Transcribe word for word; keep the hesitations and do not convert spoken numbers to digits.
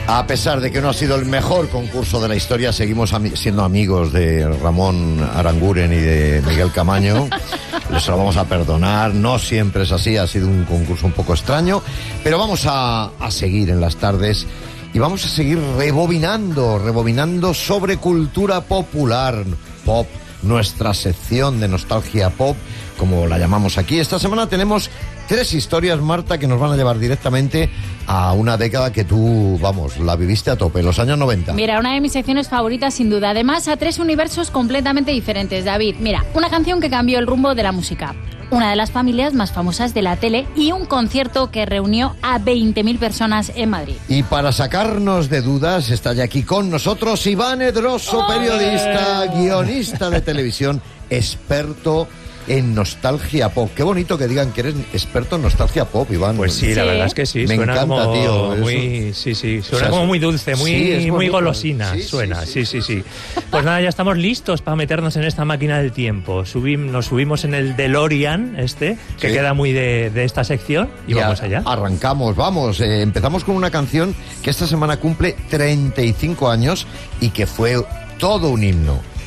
A pesar de que no ha sido el mejor concurso de la historia, seguimos ami- siendo amigos de Ramón Aranguren y de Miguel Camaño. Les lo vamos a perdonar, no siempre es así, ha sido un concurso un poco extraño, pero vamos a, a seguir en las tardes y vamos a seguir rebobinando, rebobinando sobre cultura popular, pop, nuestra sección de nostalgia pop, como la llamamos aquí. Esta semana tenemos tres historias, Marta, que nos van a llevar directamente a una década que tú, vamos, la viviste a tope, los años noventa. Mira, una de mis secciones favoritas sin duda. Además, a tres universos completamente diferentes, David. Mira, una canción que cambió el rumbo de la música, una de las familias más famosas de la tele y un concierto que reunió a veinte mil personas en Madrid. Y para sacarnos de dudas, está ya aquí con nosotros Iván Edroso, periodista, guionista de televisión, experto en nostalgia pop. Qué bonito que digan que eres experto en nostalgia pop, Iván. Pues sí, la Sí. verdad es que sí. Me suena encanta, como tío, eso. muy, sí, sí, suena O sea, como muy dulce, muy, sí, es muy bonito. golosina. Sí, sí, suena, sí. sí, sí, sí. Pues nada, ya estamos listos para meternos en esta máquina del tiempo. Subim, nos subimos en el DeLorean este, que Sí. queda muy de, de esta sección, y, Y vamos a- allá. Arrancamos, vamos. Eh, empezamos con una canción que esta semana cumple treinta y cinco años y que fue todo un himno.